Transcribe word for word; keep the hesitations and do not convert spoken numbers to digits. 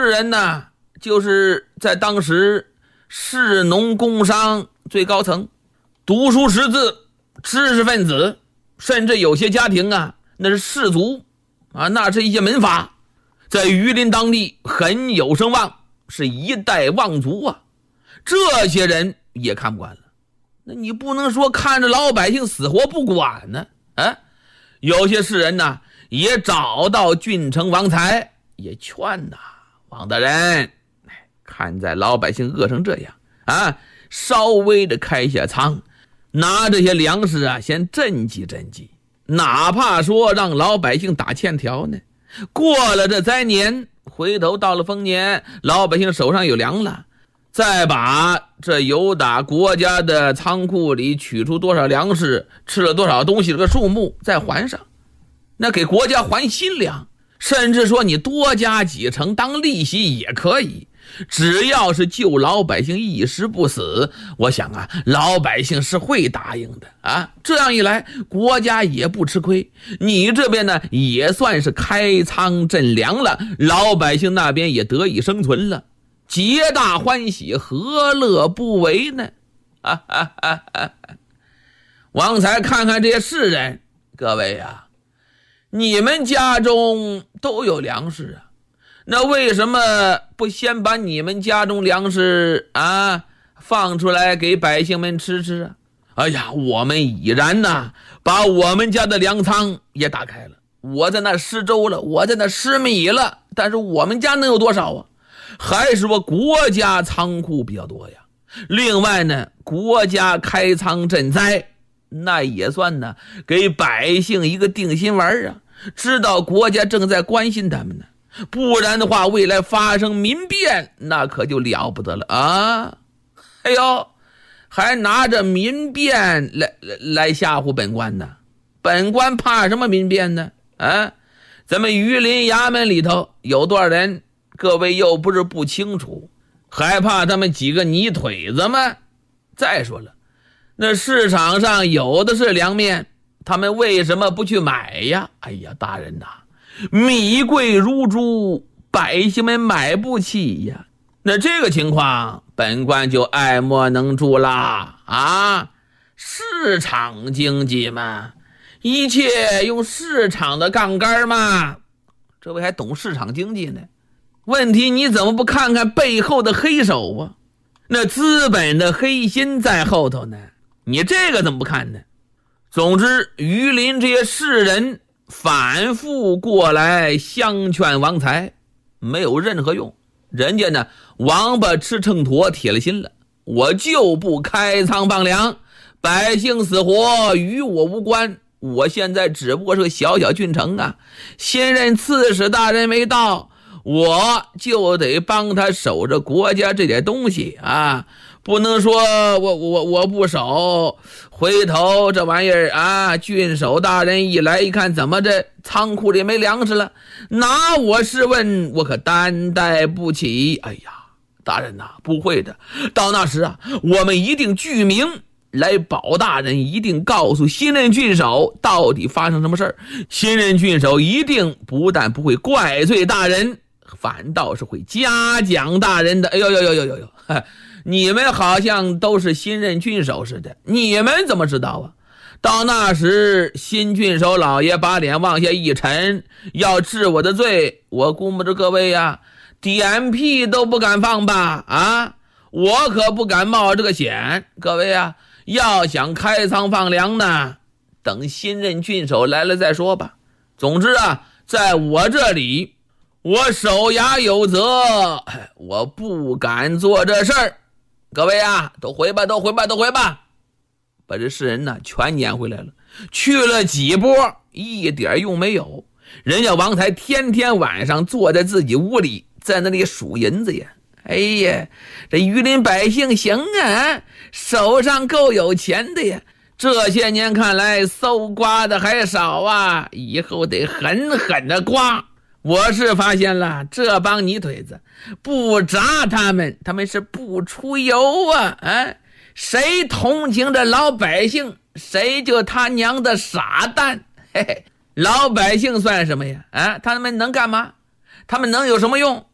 人呢，就是在当时士农工商最高层，读书识字，知识分子，甚至有些家庭啊，那是士族啊，那是一些门阀，在榆林当地很有声望，是一代望族啊。这些人也看不惯了，那你不能说看着老百姓死活不管呢啊！有些士人呢，也找到郡城王才，也劝呐，王大人，看在老百姓饿成这样啊，稍微的开下仓，拿这些粮食啊，先赈济赈济，哪怕说让老百姓打欠条呢。过了这灾年，回头到了丰年，老百姓手上有粮了，再把这由打国家的仓库里取出多少粮食，吃了多少东西这个数目再还上，那给国家还新粮，甚至说你多加几成当利息也可以，只要是救老百姓一时不死，我想啊，老百姓是会答应的啊。这样一来，国家也不吃亏，你这边呢也算是开仓赈粮了，老百姓那边也得以生存了，皆大欢喜，何乐不为呢？啊啊啊啊！王才看看这些士人，各位啊，你们家中都有粮食啊，那为什么不先把你们家中粮食啊放出来给百姓们吃吃啊？哎呀，我们已然呐把我们家的粮仓也打开了，我在那施粥了，我在那施米了，但是我们家能有多少啊？还是说国家仓库比较多呀？另外呢，国家开仓赈灾，那也算呢给百姓一个定心丸啊，知道国家正在关心他们呢。不然的话，未来发生民变，那可就了不得了啊！哎呦，还拿着民变来来来吓唬本官呢？本官怕什么民变呢？啊，咱们榆林衙门里头有多少人？各位又不是不清楚，还怕他们几个泥腿子吗？再说了，那市场上有的是粮面，他们为什么不去买呀？哎呀，大人呐，米贵如珠，百姓们买不起呀。那这个情况，本官就爱莫能助啦啊！市场经济嘛，一切用市场的杠杆嘛。这位还懂市场经济呢？问题你怎么不看看背后的黑手啊？那资本的黑心在后头呢，你这个怎么不看呢？总之，榆林这些士人反复过来相劝王才，没有任何用。人家呢，王八吃秤砣，铁了心了，我就不开仓放粮，百姓死活与我无关。我现在只不过是个小小郡城啊，新任刺史大人没到，我就得帮他守着国家这点东西啊，不能说我我我不守，回头这玩意儿啊，郡守大人一来一看，怎么这仓库里没粮食了，拿我试问，我可担待不起。哎呀，大人呐、啊，不会的，到那时啊，我们一定具名来保大人，一定告诉新任郡守到底发生什么事儿。新任郡守一定不但不会怪罪大人，反倒是会嘉奖大人的。哎呦呦呦呦呦呦！你们好像都是新任郡守似的，你们怎么知道啊？到那时，新郡守老爷把脸往下一沉，要治我的罪，我估摸着各位呀，点屁都不敢放吧？啊，我可不敢冒这个险。各位啊，要想开仓放粮呢，等新任郡守来了再说吧。总之啊，在我这里，我手牙有责，我不敢做这事儿。各位啊，都回吧，都回吧，都回吧。把这士人呢全撵回来了，去了几波，一点用没有。人家王才天天晚上坐在自己屋里，在那里数银子呀。哎呀，这榆林百姓行啊，手上够有钱的呀。这些年看来搜刮的还少啊，以后得狠狠的刮。我是发现了，这帮泥腿子不砸他们，他们是不出油啊！啊，谁同情着老百姓，谁就他娘的傻蛋！嘿嘿，老百姓算什么呀？啊，他们能干嘛？他们能有什么用？